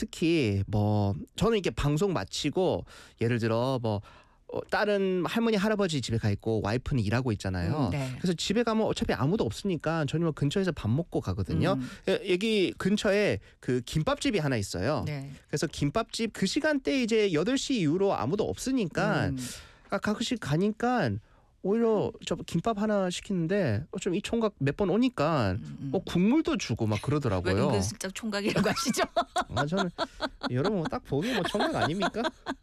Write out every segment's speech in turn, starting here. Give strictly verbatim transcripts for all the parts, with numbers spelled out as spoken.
특히 뭐 저는 이렇게 방송 마치고 예를 들어 뭐 어, 다른 할머니 할아버지 집에 가 있고 와이프는 일하고 있잖아요. 음, 네. 그래서 집에 가면 어차피 아무도 없으니까 저는 근처에서 밥 먹고 가거든요. 음. 여기 근처에 그 김밥집이 하나 있어요. 네. 그래서 김밥집 그 시간대 이제 여덟 시 이후로 아무도 없으니까 음. 가끔씩 가니까 오히려 저 김밥 하나 시키는데 좀 이 총각 몇 번 오니까 음. 뭐 국물도 주고 막 왜 그러더라고요. 은근슬쩍 총각이라고 하시죠? 아 저는 여러분 딱 보기 뭐 총각 아닙니까?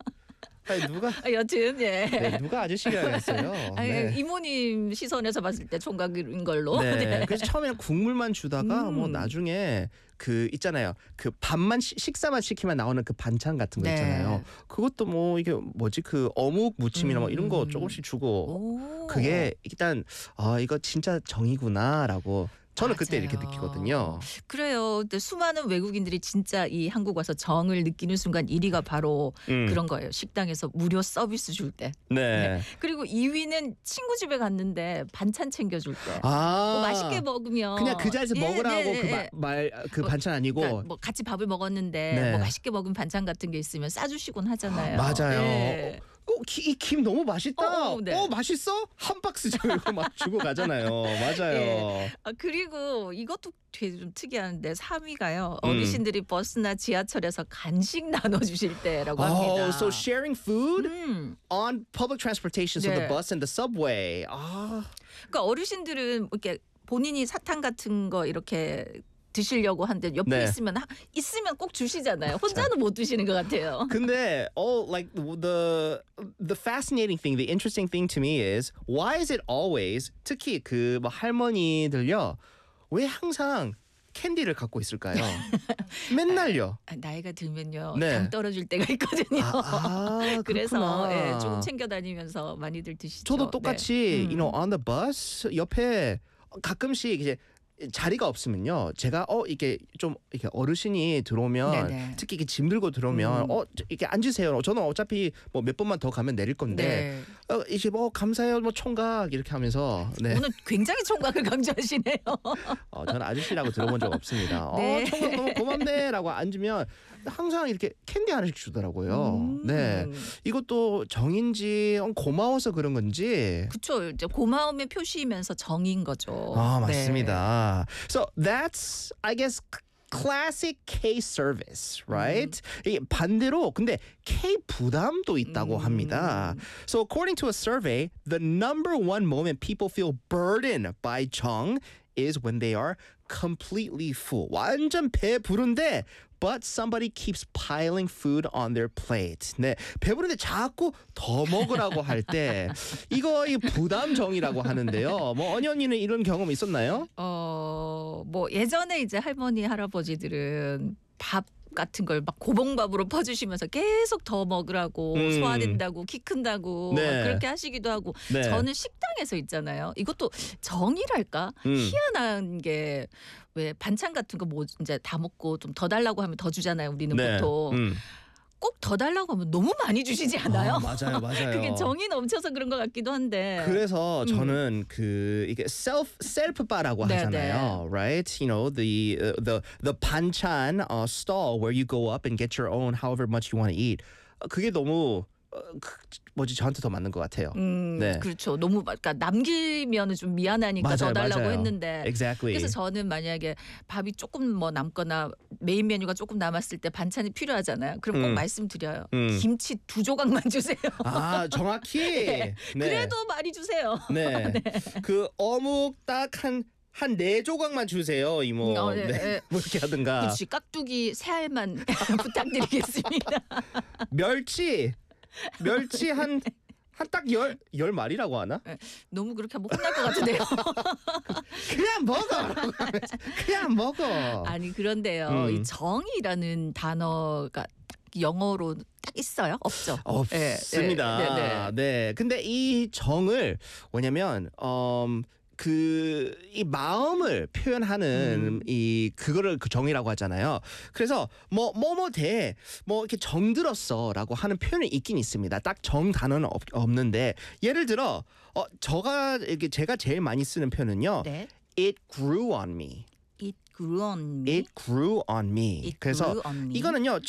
아니 누가 아, 여튼 예. 네, 누가 아저씨라 했어요. 아니, 네. 이모님 시선에서 봤을 때 총각인 걸로. 네. 네. 그래서 처음에는 국물만 주다가 음. 뭐 나중에 그 있잖아요. 그 밥만 시, 식사만 시키면 나오는 그 반찬 같은 거 네. 있잖아요. 그것도 뭐 이게 뭐지 그 어묵 무침이나 뭐 이런 거 음. 조금씩 주고 오. 그게 일단 아 이거 진짜 정이구나라고 저는 그때 맞아요. 이렇게 느끼거든요. 그래요. 근데 수많은 외국인들이 진짜 이 한국 와서 정을 느끼는 순간 일 위가 바로 음. 그런 거예요. 식당에서 무료 서비스 줄 때. 네. 그리고 이 위는 친구 집에 갔는데 반찬 챙겨줄 때. 아 뭐 맛있게 먹으면 그냥 그 자리에서 예, 먹으라고 네, 그 네. 말 그 뭐, 반찬 아니고 그러니까 뭐 같이 밥을 먹었는데 네. 뭐 맛있게 먹은 반찬 같은 게 있으면 싸주시곤 하잖아요. 맞아요. 예. 어, 이 김 너무 맛있다. 어, 어, 어, 네. 맛있어? 한 박스 이거 막 주고 가잖아요. 맞아요. 예. 아, 그리고 이것도 되게 좀 특이한데 삼 위가요. 음. 어르신들이 버스나 지하철에서 간식 나눠주실 때라고 합니다. Oh, so sharing food 음. on public transportation, so the 네. bus and the subway. 아, 그러니까 어르신들은 이렇게 본인이 사탕 같은 거 이렇게 드시려고 하는데 옆에 네. 있으면 하- 있으면 꼭 주시잖아요. 혼자는 못 드시는 것 같아요. 근데 oh, like the the fascinating thing, the interesting thing to me is why is it always 특히 그 뭐 할머니들요 왜 항상 캔디를 갖고 있을까요? 맨날요. 아, 나이가 들면요 네. 당 떨어질 때가 있거든요. 아, 아 그래서 그렇구나. 예, 조금 챙겨 다니면서 많이들 드시죠. 저도 똑같이 네. 음. you know on the bus 옆에 가끔씩 이제 자리가 없으면요. 제가 어 이게 좀 이렇게 어르신이 들어오면 네네. 특히 이렇게 짐 들고 들어오면 음. 어 이렇게 앉으세요. 저는 어차피 뭐 몇 번만 더 가면 내릴 건데 네. 어 이제 뭐 감사해요. 뭐 총각 이렇게 하면서 네. 오늘 굉장히 총각을 강조하시네요. 어, 저는 아저씨라고 들어본 적 없습니다. 네. 어 총각 너무 고맙네라고 앉으면 항상 이렇게 캔디 하나씩 주더라고요. 음. 네. 이것도 정인지 어, 고마워서 그런 건지 그렇죠. 이제 고마움의 표시이면서 정인 거죠. 아 네. 맞습니다. So that's I guess classic K service, right? 이 반대로 근데 K 부담도 있다고 합니다. So according to a survey, the number one moment people feel burdened by 정 is when they are completely full. 완전 배 부른데 but somebody keeps piling food on their plate. 네, 배부른데 자꾸 더 먹으라고 할 때 이거 이 부담정이라고 하는데요. 뭐 언니 언니는 이런 경험 있었나요? 어, 뭐 예전에 이제 할머니 할아버지들은 밥 같은 걸 막 고봉밥으로 퍼주시면서 계속 더 먹으라고 음. 소화된다고 키 큰다고 네. 막 그렇게 하시기도 하고 네. 저는 식당에서 있잖아요. 이것도 정이랄까 음. 희한한 게 왜 반찬 같은 거 뭐 이제 다 먹고 좀 더 달라고 하면 더 주잖아요. 우리는 보통 음. 꼭 더 달라고 하면 너무 많이 주시지 않아요? 아, 맞아요, 맞아요. 그게 정이 넘쳐서 그런 것 같기도 한데. 그래서 저는 그 이게 self self 바라고 네, 하잖아요, right? You know the uh, the the 반찬 uh, stall where you go up and get your own however much you want to eat. 어, 그게 너무 어, 그, 뭐지 저한테 더 맞는 것 같아요. 음, 네. 그렇죠. 너무 막- 그러니까 남기면은 좀 미안하니까 맞아요, 더 달라고 맞아요. 했는데. Exactly. 그래서 저는 만약에 밥이 조금 뭐 남거나 메인 메뉴가 조금 남았을 때 반찬이 필요하잖아요. 그럼 꼭 음. 말씀드려요. 음. 김치 두 조각만 주세요. 아 정확히. 네. 그래도 많이 주세요. 네. 그 어묵 딱 한 한 네 조각만 주세요, 이모. 음, 어, 네, 네. 네. 뭐 이렇게 하든가. 그렇지. 깍두기 세 알만 부탁드리겠습니다. 멸치. 멸치 한 한 딱 열 열 마리라고 하나? 너무 그렇게 하면 혼날 것 같은데요. 그냥 먹어. 그냥 먹어. 아니 그런데요. 음. 이 정이라는 단어가 영어로 딱 있어요? 없죠? 없습니다. 네, 네, 네. 네. 근데 이 정을 뭐냐면 음, 그 이 마음을 표현하는 음. 이 그거를 그 정이라고 하잖아요. 그래서 뭐 뭐뭐 돼. 뭐 이렇게 정들었어라고 하는 표현이 있긴 있습니다. 딱 정 단어는 없, 없는데 예를 들어 어 저가 이게 제가 제일 많이 쓰는 표현은요. 네. It grew on me. It grew on me. It grew on me. It 그래서 grew on me. 이거는요